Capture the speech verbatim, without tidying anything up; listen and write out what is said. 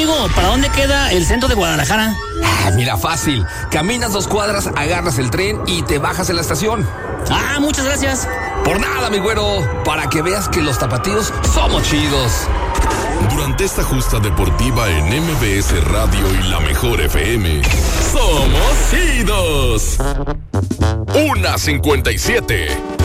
amigo, ¿para dónde queda el centro de Guadalajara? Ah, mira, fácil. Caminas dos cuadras, agarras el tren y te bajas en la estación. Ah, muchas gracias. Por nada, mi güero. Para que veas que los tapatíos somos chidos. Durante esta justa deportiva en M B S Radio y La Mejor F M, somos chidos. Una cincuenta y siete.